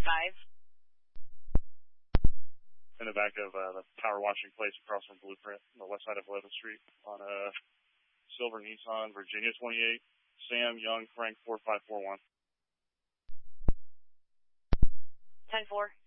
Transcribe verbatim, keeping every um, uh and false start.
five. In the back of uh, the power washing place across from Blueprint on the west side of eleventh Street on a uh, silver Nissan, Virginia twenty-eight, Sam Young, Frank four five four one. ten four.